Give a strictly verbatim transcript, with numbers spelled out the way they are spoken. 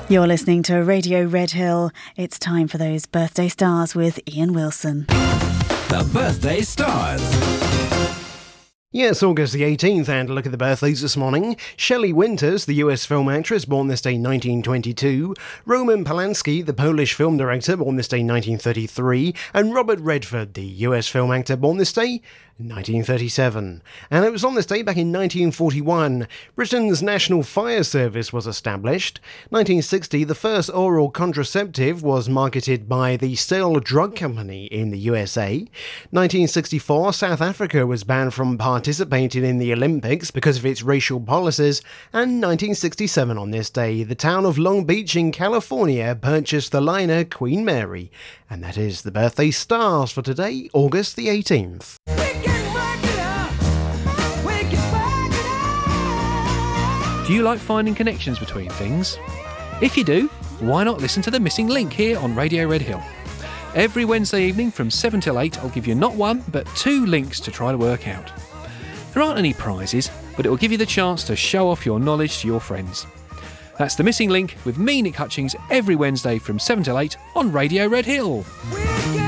You're listening to Radio Red Hill. It's time for those birthday stars with Ian Wilson. The Birthday Stars. Yes, August the eighteenth, and a look at the birthdays this morning. Shelley Winters, the U S film actress, born this day nineteen twenty-two. Roman Polanski, the Polish film director, born this day nineteen thirty-three. And Robert Redford, the U S film actor, born this day nineteen thirty-seven. And it was on this day back in nineteen forty-one, Britain's National Fire Service was established. nineteen sixty, the first oral contraceptive was marketed by the Sale Drug Company in the U S A. nineteen sixty-four, South Africa was banned from participating in the Olympics because of its racial policies. And nineteen sixty-seven, on this day, the town of Long Beach in California purchased the liner Queen Mary. And that is the birthday stars for today, August the eighteenth. Do you like finding connections between things? If you do, why not listen to The Missing Link here on Radio Red Hill? Every Wednesday evening from seven till eight, I'll give you not one, but two links to try to work out. There aren't any prizes, but it will give you the chance to show off your knowledge to your friends. That's The Missing Link with me, Nick Hutchings, every Wednesday from seven till eight on Radio Red Hill.